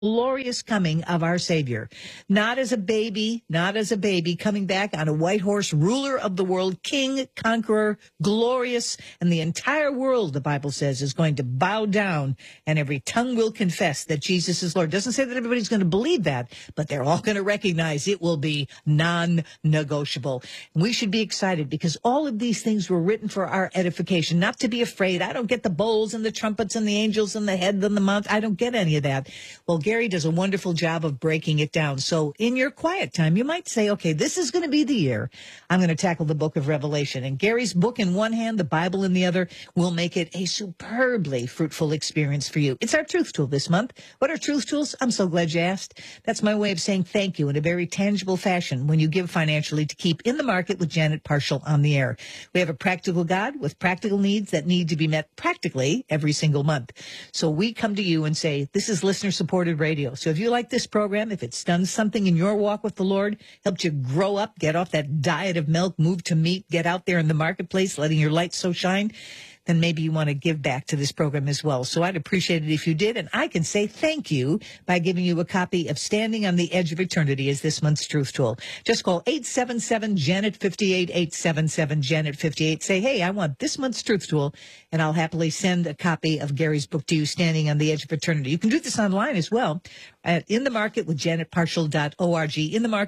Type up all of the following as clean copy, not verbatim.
glorious coming of our Savior. Not as a baby, coming back on a white horse, ruler of the world, king, conqueror, glorious, and the entire world, the Bible says, is going to bow down, and every tongue will confess that Jesus is Lord. Doesn't say that everybody's going to believe that, but they're all going to recognize it will be non-negotiable. We should be excited because all of these things were written for our edification, not to be afraid. I don't get the bowls and the trumpets and the angels and the head and the mouth. I don't get any of that. Well, Gary does a wonderful job of breaking it down. So in your quiet time, you might say, okay, this is going to be the year I'm going to tackle the book of Revelation. And Gary's book in one hand, the Bible in the other, will make it a superbly fruitful experience for you. It's our truth tool this month. What are truth tools? I'm so glad you asked. That's my way of saying thank you in a very tangible fashion when you give financially to keep In the Market with Janet Parshall on the air. We have a practical God with practical needs that need to be met practically every single month. So we come to you and say, this is listener-supported radio. So if you like this program, if it's done something in your walk with the Lord, helped you grow up, get off that diet of milk, move to meat, get out there in the marketplace, letting your light so shine, then maybe you want to give back to this program as well. So I'd appreciate it if you did. And I can say thank you by giving you a copy of Standing on the Edge of Eternity as this month's Truth Tool. Just call 877-JANET-58, 877-JANET-58. Say, hey, I want this month's Truth Tool, and I'll happily send a copy of Gary's book to you, Standing on the Edge of Eternity. You can do this online as well at inthemarketwithjanetparshall.org,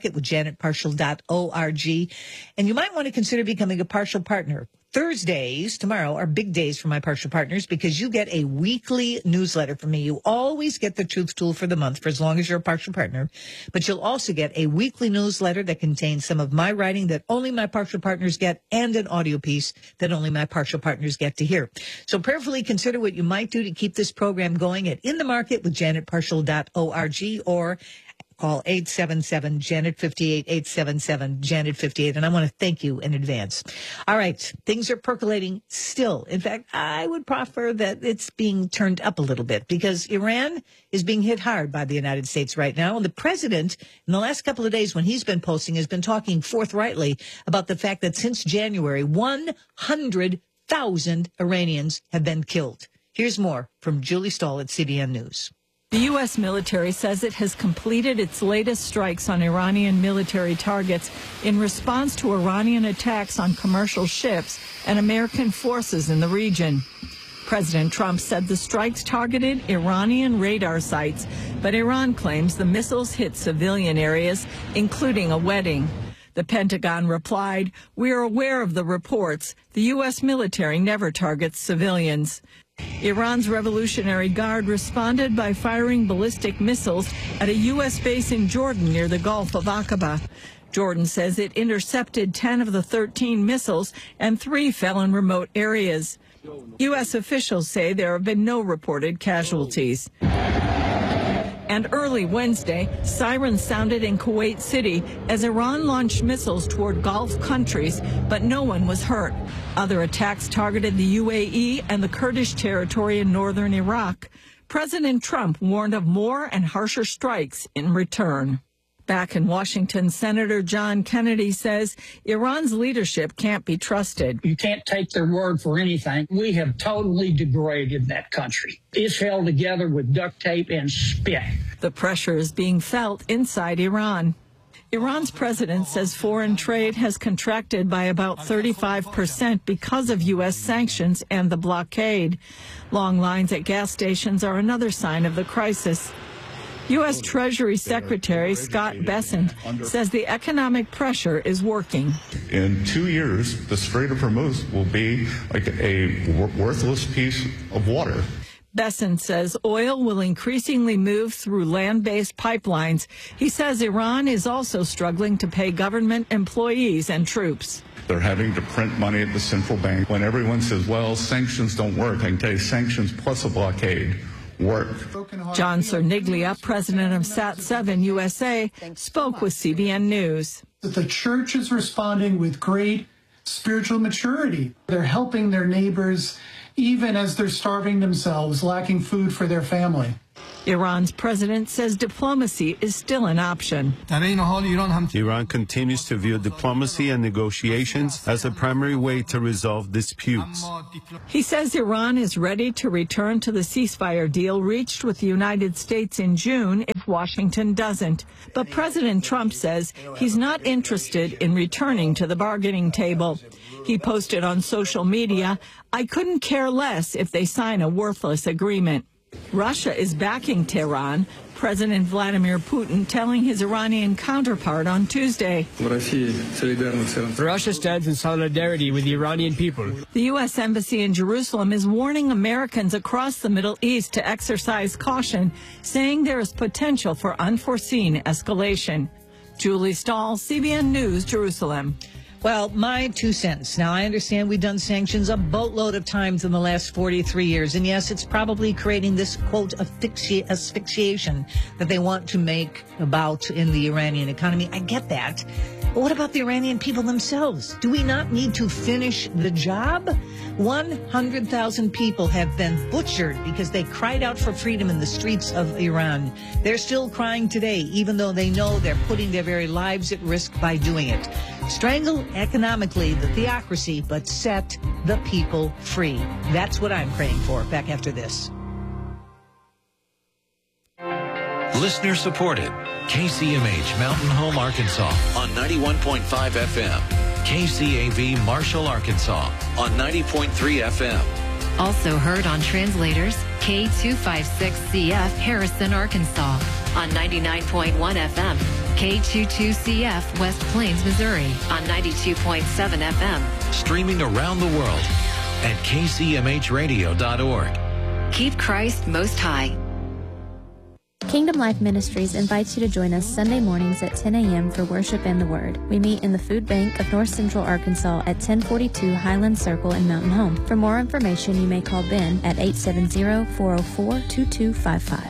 inthemarketwithjanetparshall.org. And you might want to consider becoming a partial partner. Thursdays, tomorrow, are big days for my partial partners because you get a weekly newsletter from me. You always get the Truth Tool for the month for as long as you're a partial partner, but you'll also get a weekly newsletter that contains some of my writing that only my partial partners get and an audio piece that only my partial partners get to hear. So prayerfully consider what you might do to keep this program going at inthemarketwithjanetparshall.org or call 877-JANET-58, 877-JANET-58. And I want to thank you in advance. All right. Things are percolating still. In fact, I would prefer that it's being turned up a little bit because Iran is being hit hard by the United States right now. And the president, in the last couple of days when he's been posting, has been talking forthrightly about the fact that since January, 100,000 Iranians have been killed. Here's more from Julie Stahl at CBN News. The U.S. military says it has completed its latest strikes on Iranian military targets in response to Iranian attacks on commercial ships and American forces in the region. President Trump said the strikes targeted Iranian radar sites, but Iran claims the missiles hit civilian areas, including a wedding. The Pentagon replied, "We are aware of the reports. The U.S. military never targets civilians." Iran's Revolutionary Guard responded by firing ballistic missiles at a U.S. base in Jordan near the Gulf of Aqaba. Jordan says it intercepted 10 of the 13 missiles and 3 fell in remote areas. U.S. officials say there have been no reported casualties. And early Wednesday, sirens sounded in Kuwait City as Iran launched missiles toward Gulf countries, but no one was hurt. Other attacks targeted the UAE and the Kurdish territory in northern Iraq. President Trump warned of more and harsher strikes in return. Back in Washington, Senator John Kennedy says Iran's leadership can't be trusted. You can't take their word for anything. We have totally degraded that country. It's held together with duct tape and spit. The pressure is being felt inside Iran. Iran's president says foreign trade has contracted by about 35% because of U.S. sanctions and the blockade. Long lines at gas stations are another sign of the crisis. U.S. Treasury Secretary Scott Bessent says the economic pressure is working. In 2 years, the Strait of Hormuz will be like a worthless piece of water. Bessent says oil will increasingly move through land-based pipelines. He says Iran is also struggling to pay government employees and troops. They're having to print money at the central bank. When everyone says, well, sanctions don't work, I can tell you sanctions plus a blockade work. John Cerniglia, president of Sat7 USA, spoke with CBN News. The church is responding with great spiritual maturity. They're helping their neighbors even as they're starving themselves, lacking food for their family. Iran's president says diplomacy is still an option. Iran continues to view diplomacy and negotiations as a primary way to resolve disputes. He says Iran is ready to return to the ceasefire deal reached with the United States in June if Washington doesn't. But President Trump says he's not interested in returning to the bargaining table. He posted on social media, "I couldn't care less if they sign a worthless agreement." Russia is backing Tehran, President Vladimir Putin telling his Iranian counterpart on Tuesday. Russia stands in solidarity with the Iranian people. The U.S. Embassy in Jerusalem is warning Americans across the Middle East to exercise caution, saying there is potential for unforeseen escalation. Julie Stahl, CBN News, Jerusalem. Well, my 2 cents. Now, I understand we've done sanctions a boatload of times in the last 43 years. And yes, it's probably creating this, quote, asphyxiation that they want to make about in the Iranian economy. I get that. But what about the Iranian people themselves? Do we not need to finish the job? 100,000 people have been butchered because they cried out for freedom in the streets of Iran. They're still crying today, even though they know they're putting their very lives at risk by doing it. Strangle economically the theocracy, but set the people free. That's what I'm praying for. Back after this. Listener supported. KCMH Mountain Home, Arkansas on 91.5 FM. KCAV Marshall, Arkansas on 90.3 FM. Also heard on translators K256CF Harrison, Arkansas on 99.1 FM. K22CF West Plains, Missouri on 92.7 FM. Streaming around the world at kcmhradio.org. Keep Christ most high. Kingdom Life Ministries invites you to join us Sunday mornings at 10 a.m. for worship and the Word. We meet in the Food Bank of North Central Arkansas at 1042 Highland Circle in Mountain Home. For more information, you may call Ben at 870-404-2255.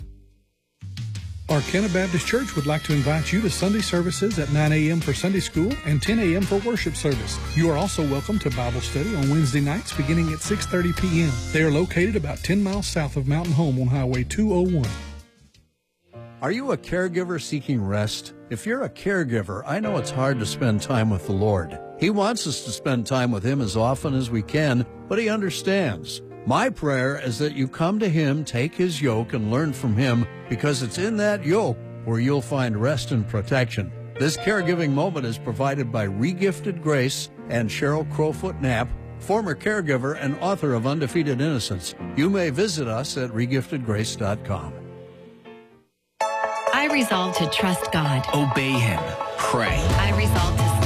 Arkanna Baptist Church would like to invite you to Sunday services at 9 a.m. for Sunday school and 10 a.m. for worship service. You are also welcome to Bible study on Wednesday nights beginning at 6:30 p.m. They are located about 10 miles south of Mountain Home on Highway 201. Are you a caregiver seeking rest? If you're a caregiver, I know it's hard to spend time with the Lord. He wants us to spend time with Him as often as we can, but He understands. My prayer is that you come to Him, take His yoke, and learn from Him, because it's in that yoke where you'll find rest and protection. This caregiving moment is provided by Regifted Grace and Cheryl Crowfoot Knapp, former caregiver and author of Undefeated Innocence. You may visit us at regiftedgrace.com. I resolve to trust God. Obey Him. Pray. I resolve to